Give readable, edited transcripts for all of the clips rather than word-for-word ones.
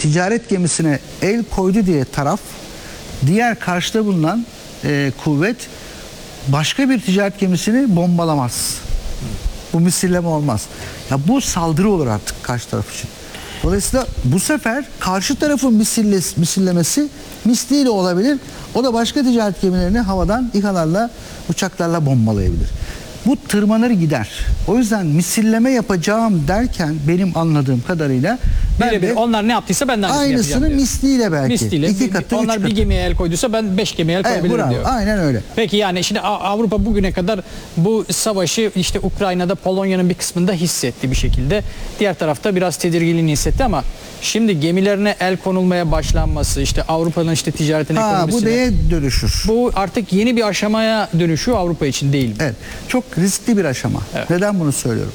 ticaret gemisine el koydu diye taraf, diğer karşıda bulunan kuvvet başka bir ticaret gemisini bombalamaz. Bu misilleme olmaz. Ya bu saldırı olur artık karşı taraf için. Dolayısıyla bu sefer karşı tarafın misillemesi misliyle olabilir. O da başka ticaret gemilerini havadan İHA'larla, uçaklarla bombalayabilir. Bu tırmanır gider. O yüzden misilleme yapacağım derken benim anladığım kadarıyla Birebir onlar ne yaptıysa ben de aynısını misliyle belki. Misliyle. İki katı, onlar üç bir katı. gemiye el koyduysa ben 5 gemiye el koyabilirim bravo, diyor. aynen öyle. Peki yani şimdi Avrupa bugüne kadar bu savaşı işte Ukrayna'da, Polonya'nın bir kısmında hissetti bir şekilde. Diğer tarafta biraz tedirginliğini hissetti ama şimdi gemilerine el konulmaya başlanması, işte Avrupa'nın işte ticaretin ekonomisine. Bu neye dönüşür? Bu artık yeni bir aşamaya dönüşüyor Avrupa için, değil mi? Evet. Çok riskli bir aşama. Evet. Neden bunu söylüyorum?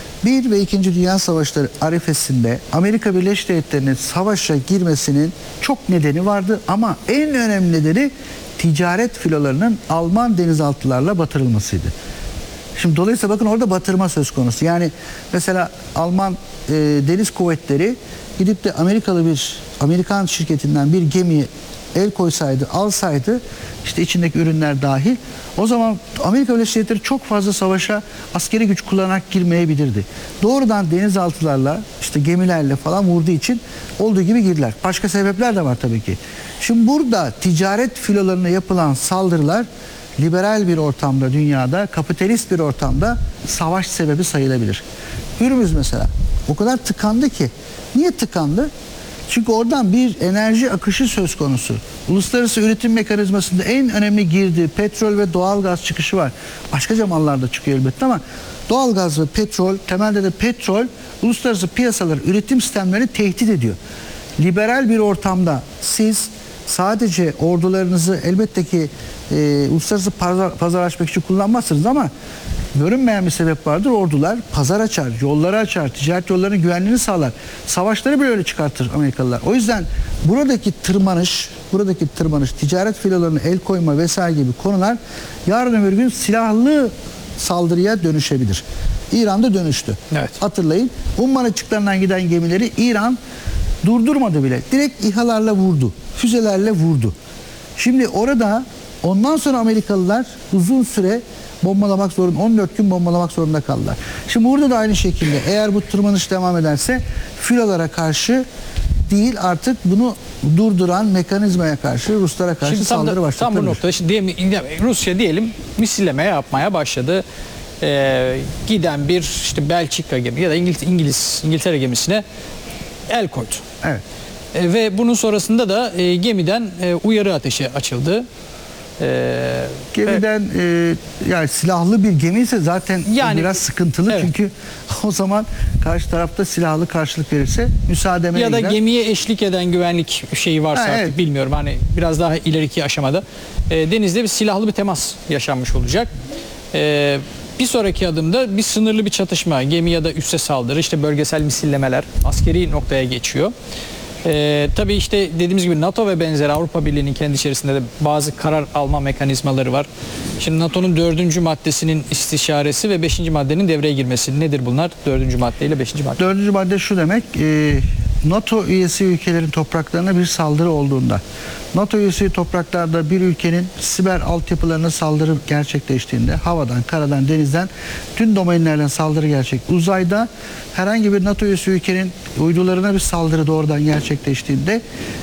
1 ve 2. Dünya Savaşları arifesinde Amerika Birleşik Devletleri'nin savaşa girmesinin çok nedeni vardı ama en önemli nedeni ticaret filolarının Alman denizaltılarla batırılmasıydı. Şimdi dolayısıyla bakın orada batırma söz konusu. Yani mesela Alman deniz kuvvetleri gidip de Amerikan şirketinden bir gemiyi el koysaydı, alsaydı, işte içindeki ürünler dahil, o zaman Amerika Birleşik Devletleri çok fazla savaşa askeri güç kullanarak girmeyebilirdi. Doğrudan denizaltılarla, işte gemilerle falan vurduğu için olduğu gibi girdiler. Başka sebepler de var tabii ki. Şimdi burada ticaret filolarına yapılan saldırılar liberal bir ortamda, dünyada, kapitalist bir ortamda savaş sebebi sayılabilir. Hürmüz mesela o kadar tıkandı ki. Niye tıkandı? Çünkü oradan bir enerji akışı söz konusu. Uluslararası üretim mekanizmasında en önemli girdi petrol ve doğalgaz çıkışı var. Başka mallar da çıkıyor elbette ama doğalgaz ve petrol, temelde de petrol uluslararası piyasaları, üretim sistemlerini tehdit ediyor. Liberal bir ortamda siz sadece ordularınızı elbette ki uluslararası pazar açmak için kullanmazsınız ama görünmeyen bir sebep vardır. Ordular pazar açar, yolları açar, ticaret yollarının güvenliğini sağlar. Savaşları bile öyle çıkartır Amerikalılar. O yüzden buradaki tırmanış, ticaret filolarına el koyma vesaire gibi konular yarın öbür gün silahlı saldırıya dönüşebilir. İran'da dönüştü. Evet. Hatırlayın. Umman açıklarından giden gemileri İran durdurmadı bile. Direkt İHA'larla vurdu. Füzelerle vurdu. Şimdi orada ondan sonra Amerikalılar uzun süre 14 gün bombalamak zorunda kaldılar. Şimdi burada da aynı şekilde eğer bu tırmanış devam ederse filolara karşı değil, artık bunu durduran mekanizmaya karşı, Ruslara karşı Şimdi saldırı başlatılır. Tam bu noktada Rusya diyelim misilleme yapmaya başladı. Giden bir işte Belçika gemi ya da İngiltere gemisine el koydu. Evet. Ve bunun sonrasında da gemiden uyarı ateşi açıldı. Gemiden yani silahlı bir gemi ise zaten yani, biraz sıkıntılı, evet. Çünkü o zaman karşı tarafta silahlı karşılık verirse müsaademe ya da gider. gemiye eşlik eden güvenlik şeyi varsa artık evet. bilmiyorum, hani biraz daha ileriki aşamada denizde bir silahlı bir temas yaşanmış olacak. Bir sonraki adımda bir sınırlı bir çatışma, gemi ya da üsse saldırı, işte bölgesel misillemeler askeri noktaya geçiyor. Tabii işte dediğimiz gibi NATO ve benzeri Avrupa Birliği'nin kendi içerisinde de bazı karar alma mekanizmaları var. Şimdi NATO'nun 4. maddesinin istişaresi ve 5. maddenin devreye girmesi. Nedir bunlar? 4. madde ile 5. madde. 4. madde şu demek, NATO üyesi ülkelerin topraklarına bir saldırı olduğunda, NATO üyesi topraklarda bir ülkenin siber altyapılarına saldırı gerçekleştiğinde, havadan, karadan, denizden tüm domainlerden saldırı uzayda herhangi bir NATO üyesi ülkenin uydularına bir saldırı doğrudan gerçekleştiğinde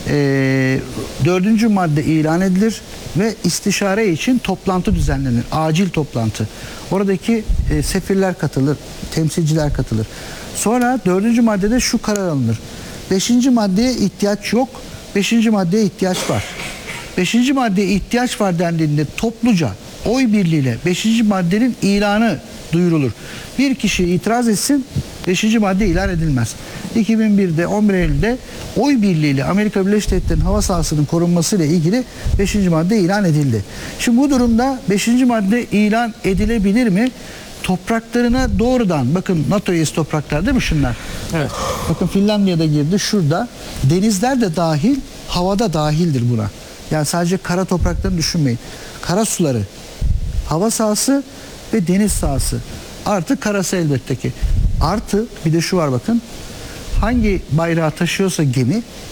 4. madde ilan edilir ve istişare için toplantı düzenlenir. Acil toplantı. Oradaki sefirler katılır, temsilciler katılır. Sonra 4. maddede şu karar alınır. 5. maddeye ihtiyaç yok, 5. maddeye ihtiyaç var. 5. maddeye ihtiyaç var dendiğinde topluca oy birliğiyle 5. maddenin ilanı duyurulur. Bir kişi itiraz etsin, 5. madde ilan edilmez. 2001'de 11 Eylül'de oy birliğiyle Amerika Birleşik Devletleri'nin hava sahasının korunması ile ilgili 5. madde ilan edildi. Şimdi bu durumda 5. madde ilan edilebilir mi? Topraklarına doğrudan, bakın NATO üyesi topraklar değil mi şunlar? Evet. Bakın Finlandiya'da girdi, şurada. Denizler de dahil, havada dahildir buna. Yani sadece kara topraklarını düşünmeyin. Kara suları, hava sahası ve deniz sahası. Artı karası elbette ki. Artı bir de şu var bakın. Hangi bayrağı taşıyorsa gemi